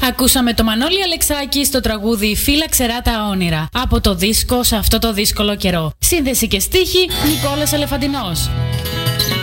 Ακούσαμε το Μανώλη Αλεξάκη στο τραγούδι «Φύλλα ξερά τα όνειρα» από το δίσκο «Σε αυτό το δύσκολο καιρό». Σύνδεση και στίχη Νικόλας Ελεφαντινός.